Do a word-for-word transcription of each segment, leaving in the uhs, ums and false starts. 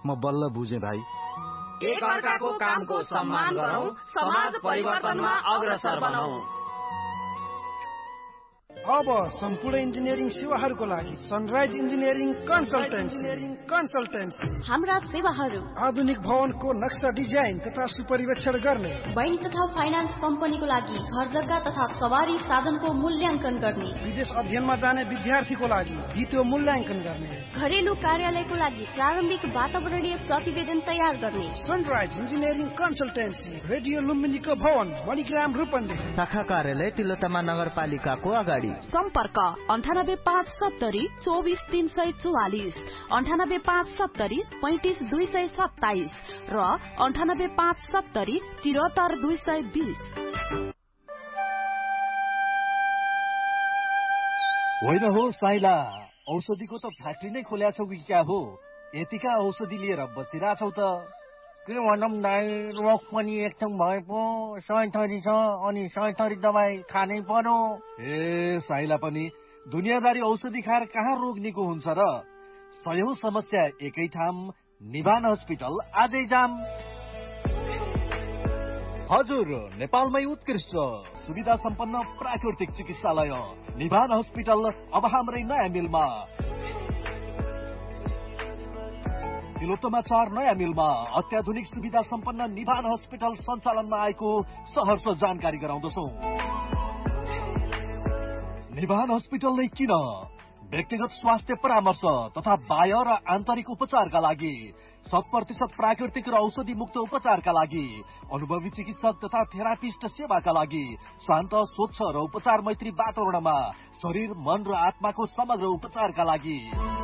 म बल्ल बुझेँ भाइ। एक अर्काको कामको सम्मान गरौँ, समाज परिवर्तनमा अग्रसर बनाऊ। अब सम्पूर्ण इन्जिनियरिङ सेवाहरूको लागि सनराइज इन्जिनियरिङ कन्सल्टेन्सी कन्सल्टेन्सी हाम्रा सेवाहरू आधुनिक भवनको नक्सा डिजाइन तथा सुपरिवेक्षण गर्ने, बैंक तथा फाइनान्स कम्पनीको लागि घर जग्गा तथा सवारी साधनको मूल्याङ्कन गर्ने, विदेश अध्ययनमा जाने विद्यार्थीको लागि द्वितीय मूल्याङ्कन गर्ने, घरेलु कार्यालयको लागि प्रारम्भिक वातावरणीय प्रतिवेदन तयार गर्ने। सनराइज इन्जिनियरिङ कन्सल्टेन्सी रेडियो लुम्बिनीको भवन मणिग्राम रूपन्देही, शाखा कार्यालय तिलोत्तमा नगरपालिकाको अगाडि। सम्पर्क अन्ठानब्बे पाँच सत्तरी चौबिस तीन सय चौवालिस, अन्ठानब्बे पाँच सत्तरी पैंतिस दुई सय सत्ताइस र अन्ठानब्बे पाँच सत्तरी तिहत्तर दुई सय बीस। होइन हो साइला, औषधिको त फ्याक्ट्री नै खोल्या छौ कि क्या हो? यतिका औषधि लिएर बसिरहेछौ त? के भनौँ दाइ, रोग पनि एकथाङ भए पो सय थरी छ, अनि सय थरी दबाई खानै पर्यो। ए साइला पनि दुनियाँदारी औषधि खाएर कहाँ रोग निको हुन्छ र? सयौं समस्या एकै ठाम, निभान हस्पिटल आजै जाम। हजुर, नेपालमै उत्कृष्ट सुविधा सम्पन्न प्राकृतिक चिकित्सालय निभान हस्पिटल अब हाम्रै नयाँ मिलमा। तिलोत्तमा चार नयाँ मिलमा अत्याधुनिक सुविधा सम्पन्न निभान हस्पिटल सञ्चालनमा आएको सहर्ष जानकारी गराउँदछौ। निभान हस्पिटल नै किन? व्यक्तिगत स्वास्थ्य परामर्श तथा बाह्य र आन्तरिक उपचारका लागि, शत प्रतिशत प्राकृतिक र औषधि मुक्त उपचारका लागि, अनुभवी चिकित्सक तथा थेरापिस्ट सेवाका लागि, शान्त स्वच्छ र उपचार मैत्री वातावरणमा शरीर मन र आत्माको समग्र उपचारका लागि।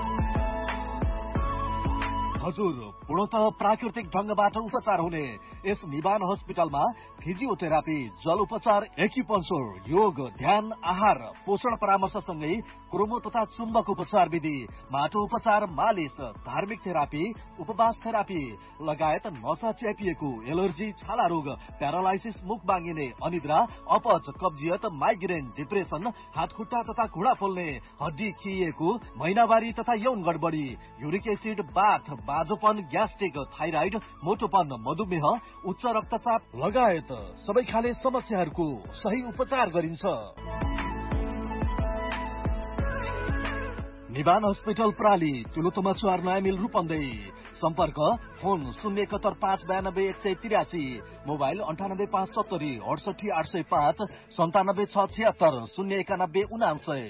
हजुर, पूर्णतः प्राकृतिक ढंगबाट उपचार हुने यस निभान हस्पिटलमा फिजियोथेरापी, जल उपचार, एक्युपंक्चर, योग, ध्यान, आहार, पोषण परामर्श सँगै क्रोमो तथा चुम्बक उपचार विधि, माटो उपचार, मालिश, धार्मिक थेरापी, उपवास थेरापी लगायत नसा च्यापिएको, एलर्जी, छाला रोग, प्यारालाइसिस, मुख बाँगिने, अनिद्रा, अपच, कब्जियत, माइग्रेन, डिप्रेसन, हात खुट्टा तथा घुँडा पोल्ने, हड्डी खिएको, महिनावारी तथा यौन गडबडी, युरिक एसिड, बाथ, बाजोपन, ग्यास्ट्रिक, थाइराइड, मोटोपन, मधुमेह, उच्च रक्तचाप लगायत सबै खाले समस्याहरूको सही उपचार गरिन्छ। निभान हस्पिटल प्राली, तिलोत्तमा चार नयाँ मिल रूपन्देही। सम्पर्क फोन शून्य एकहत्तर पाँच बयानब्बे एक सय तिरासी, मोबाइल अन्ठानब्बे पाँच सत्तरी अडसठी आठ सय पाँच, सन्तानब्बे छ छिहत्तर शून्य एकानब्बे उनान्सय।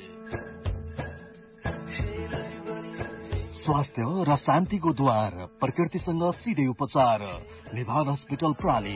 स्वास्थ्य र शान्तिको द्वार, प्रकृतिसँग सिधै उपचार, निभान हस्पिटल प्राली।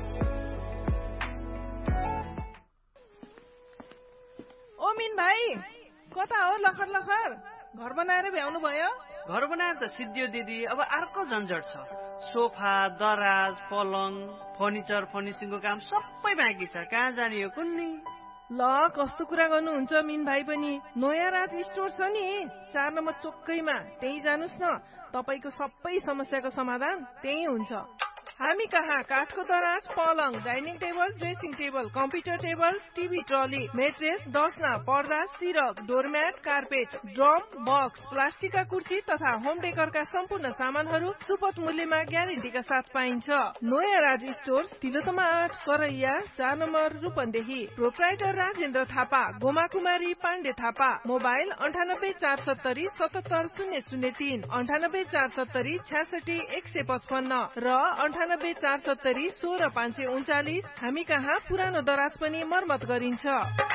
ओ मिन भाइ, कता हो लखर लखर? घर बनाएर भ्याउनु भयो? घर बनाएर त सिद्धियो दिदी, अब अर्को झन्झट छ। सोफा, दराज, पलङ, फर्निचर, फर्निसिङको काम सबै बाँकी छ। कहाँ जाने हो कुन्नी? ल, कस्तो कुरा गर्नुहुन्छ मिन भाइ पनि। नयाँ राज स्टोर छ नि, चार नम्बर चोकैमा, त्यही जानुस् न। तपाईको सबै समस्याको समाधान त्यही हुन्छ। हामी कहाँ काठको दराज, पलङ, dining table, dressing table, computer table, TV trolley, mattress, दसना, पर्दा, सिरक, डोरम्याट, कार्पेट, ड्रम, बक्स, प्लास्टिकका कुर्सी तथा होम डेकोरका सम्पूर्ण सामानहरू सुपथ मूल्यमा ग्यारेन्टीका साथ पाइन्छ। नयाँ राज स्टोर, तिलोत्तमा आठ, करैया, चार नम्बर रूपन्देही। प्रोप्राइटर राजेन्द्र थापा, गोमा कुमारी पाण्डे थापा। मोबाइल अन्ठानब्बे चार सत्तरी सतहत्तर शून्य शून्य तीन, अन्ठानब्बे चार सत्तरी छ्यासठी एक सय पचपन्न र अन्ठानब्बे चार सत्तरी सोह्र पाँच सय उन्चालिस। हामी कहाँ पुरानो दराज पनि मर्मत गरिन्छ।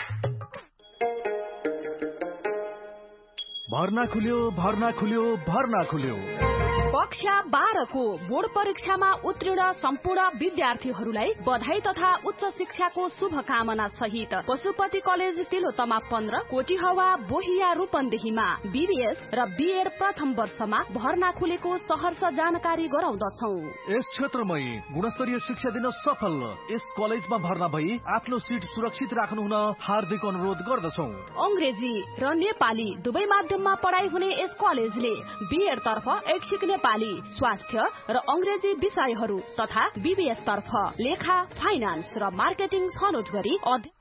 भर्ना खुल्यो, भर्ना खुल्यो, भर्ना खुल्यो। कक्षा बाह्रको बोर्ड परीक्षामा उत्तीर्ण सम्पूर्ण विद्यार्थीहरूलाई बधाई तथा उच्च शिक्षाको शुभकामना सहित पशुपति कलेज तिलोत्तमा पन्ध्र, कोटीहवा, बोहिया, रूपन्देहीमा बीबीएस र बीएड प्रथम वर्षमा भर्ना खुलेको सहर्ष जानकारी गराउँदछौ। यस क्षेत्रमै गुणस्तरीय शिक्षा दिन सफल यस कलेजमा भर्ना भई आफ्नो सिट सुरक्षित राख्नु हुन हार्दिक अनुरोध गर्दछौ। अंग्रेजी र नेपाली दुवै माध्यममा पढाइ हुने यस कलेजले बीएड तर्फ ऐच्छिक नेपाली, स्वास्थ्य र अंग्रेजी विषयहरू तथा बीबीएस तर्फ लेखा, फाइनान्स र मार्केटिङ छनौट गरी